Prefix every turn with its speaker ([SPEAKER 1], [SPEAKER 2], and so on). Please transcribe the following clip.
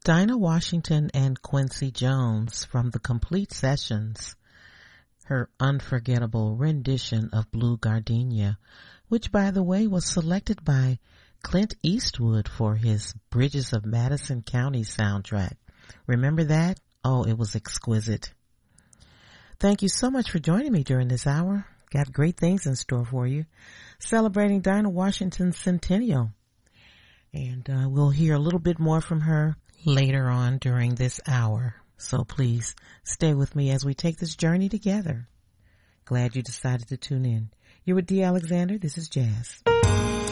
[SPEAKER 1] Dinah Washington and Quincy Jones from the Complete Sessions, her unforgettable rendition of Blue Gardenia, which, by the way, was selected by Clint Eastwood for his Bridges of Madison County soundtrack. Remember that? Oh, it was exquisite. Thank you so much for joining me during this hour. Got great things in store for you. Celebrating Dinah Washington's centennial. And we'll hear a little bit more from her later on during this hour. So please stay with me as we take this journey together. Glad you decided to tune in. You're with Dee Alexander. This is Jazz.